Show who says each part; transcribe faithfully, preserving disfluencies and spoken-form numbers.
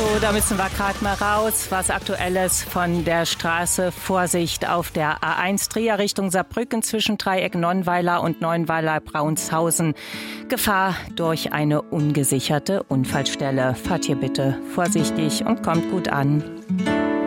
Speaker 1: da müssen wir gerade mal raus. Was Aktuelles von der Straße. Vorsicht auf der A eins Trier Richtung Saarbrücken zwischen Dreieck Nonnweiler und Neunweiler-Braunshausen. Gefahr durch eine ungesicherte Unfallstelle. Fahrt hier bitte vorsichtig und kommt gut an.